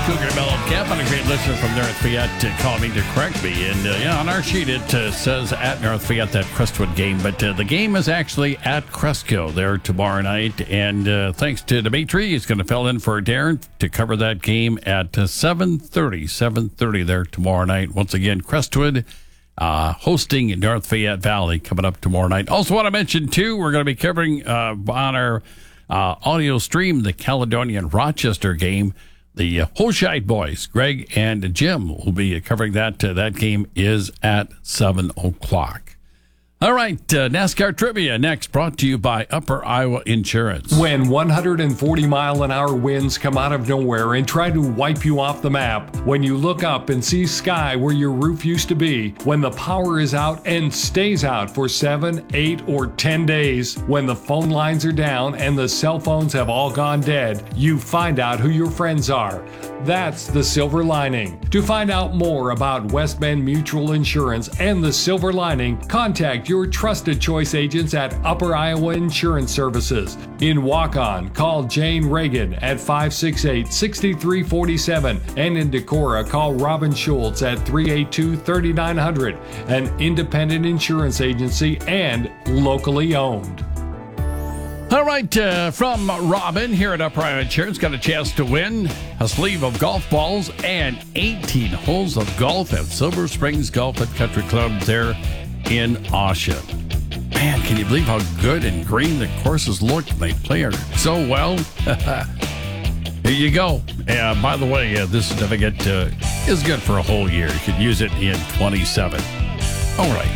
Cougar Mellencamp, and a great listener from North Fayette calling me to correct me. And on our sheet it says at North Fayette that Crestwood game, but the game is actually at Cresco there tomorrow night. And thanks to Dimitri, he's going to fill in for Darren to cover that game at 7:30 there tomorrow night. Once again, Crestwood hosting North Fayette Valley coming up tomorrow night. Also want to mention, too, we're going to be covering on our audio stream the Caledonian Rochester game. The Holscheid boys, Greg and Jim, will be covering that. That game is at 7 o'clock. All right, NASCAR trivia next, brought to you by Upper Iowa Insurance. When 140-mile-an-hour winds come out of nowhere and try to wipe you off the map, when you look up and see sky where your roof used to be, when the power is out and stays out for 7, 8, or 10 days, when the phone lines are down and the cell phones have all gone dead, you find out who your friends are. That's the silver lining. To find out more about West Bend Mutual Insurance and the silver lining, contact your trusted choice agents at Upper Iowa Insurance Services. In Waukon, call Jane Reagan at 568-6347, and in Decorah, call Robin Schultz at 382-3900, an independent insurance agency and locally owned. All right, from Robin here at Upper Iowa Insurance, got a chance to win a sleeve of golf balls and 18 holes of golf at Silver Springs Golf and Country Club there in Oshawa. Man, can you believe how good and green the courses look? They play so well. Here you go. By the way, this certificate is good for a whole year. You could use it in 27. All right.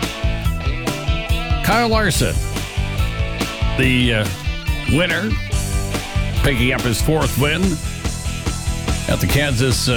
Kyle Larson, the winner, picking up his fourth win at the Kansas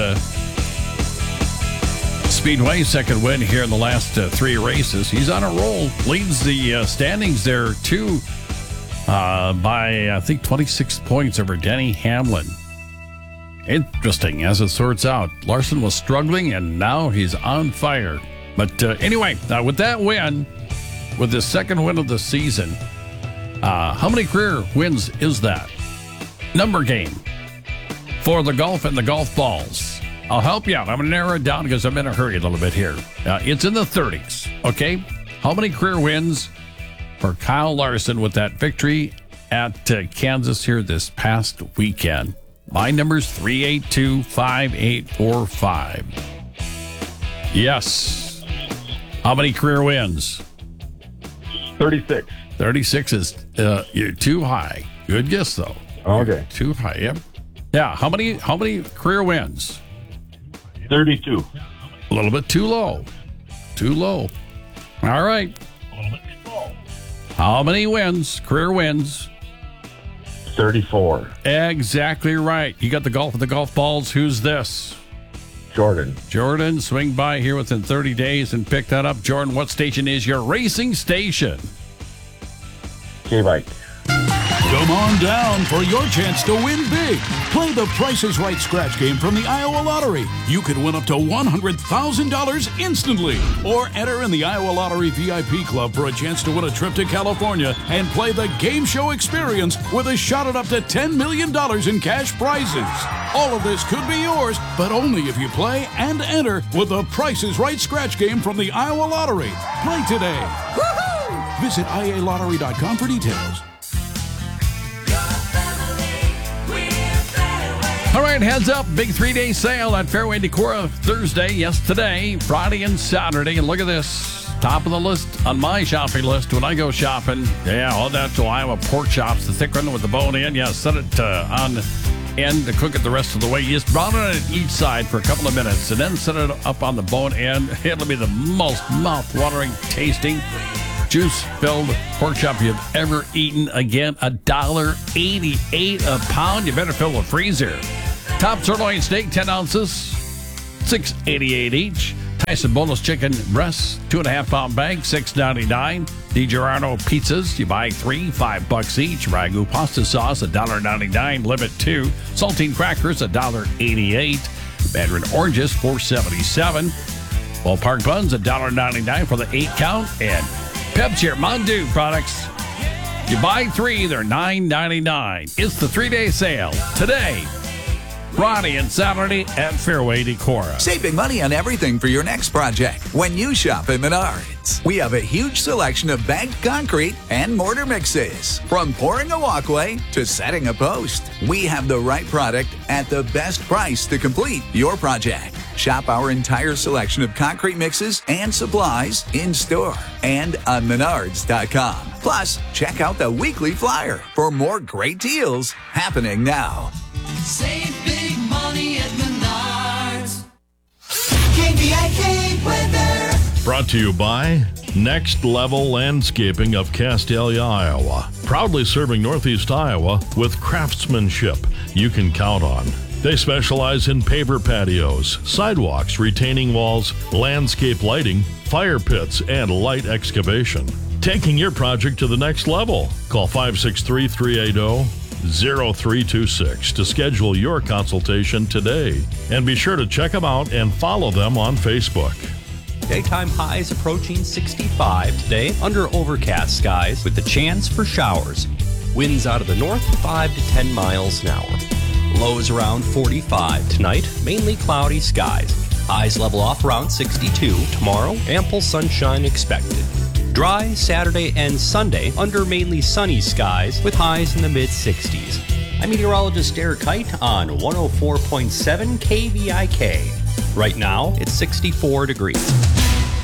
Speedway. Second win here in the last three races. He's on a roll. Leads the standings there, too, by, I think, 26 points over Denny Hamlin. Interesting as it sorts out. Larson was struggling, and now he's on fire. But anyway, with that win, with the second win of the season, how many career wins is that? Number game for the golf and the golf balls. I'll help you out. I'm going to narrow it down because I'm in a hurry a little bit here. It's in the 30s, okay? How many career wins for Kyle Larson with that victory at Kansas here this past weekend? My number's 382-5845. Yes. How many career wins? 36. 36 is you're too high. Good guess though. Okay. Too high. Yep. Yeah. How many career wins? 32. A little bit too low. Too low. All right. How many wins? Career wins? 34. Exactly right. You got the golf with the golf balls. Who's this? Jordan, swing by here within 30 days and pick that up. Jordan, what station is your racing station? K-Bike. Come on down for your chance to win big. Play the Price is Right scratch game from the Iowa Lottery. You could win up to $100,000 instantly. Or enter in the Iowa Lottery VIP Club for a chance to win a trip to California and play the game show experience with a shot at up to $10 million in cash prizes. All of this could be yours, but only if you play and enter with the Price is Right scratch game from the Iowa Lottery. Play today. Woohoo! Visit IALottery.com for details. All right, heads up. Big 3-day sale at Fairway Decorah Thursday, yes, today, Friday, and Saturday. And look at this. Top of the list on my shopping list when I go shopping. Yeah, all natural Iowa pork chops, the thick one with the bone in. Yeah, set it on end to cook it the rest of the way. You just brown it on each side for a couple of minutes and then set it up on the bone end. It'll be the most mouth-watering tasting, juice-filled pork chop you've ever eaten. Again, $1.88 a pound. You better fill the freezer. Top sirloin steak, 10 ounces, $6.88 each. Tyson boneless chicken breasts, 2.5-pound bag, $6.99. DiGiorno pizzas, you buy 3, $5 each. Ragu pasta sauce, $1.99. Limit 2. Saltine crackers, $1.88. Mandarin oranges, $4.77. Ballpark buns, $1.99 for the 8-count. And Pepsi or Mountain Dew products, you buy 3, they're $9.99. It's the 3-day sale today Friday and Saturday at Fairway Decorah. Saving money on everything for your next project when you shop at Menards. We have a huge selection of bagged concrete and mortar mixes. From pouring a walkway to setting a post, we have the right product at the best price to complete your project. Shop our entire selection of concrete mixes and supplies in store and on Menards.com. Plus, check out the weekly flyer for more great deals happening now. Save big money at Menards. KVIK weather. Brought to you by Next Level Landscaping of Castalia, Iowa. Proudly serving Northeast Iowa with craftsmanship you can count on. They specialize in paver patios, sidewalks, retaining walls, landscape lighting, fire pits, and light excavation. Taking your project to the next level. Call 563-380-0326 to schedule your consultation today. And be sure to check them out and follow them on Facebook. Daytime highs approaching 65 today under overcast skies with the chance for showers. Winds out of the north 5 to 10 miles an hour. Lows around 45 tonight, mainly cloudy skies. Highs level off around 62 tomorrow, ample sunshine expected. Dry Saturday and Sunday under mainly sunny skies with highs in the mid-60s. I'm meteorologist Derek Kite on 104.7 KVIK. Right now, it's 64 degrees.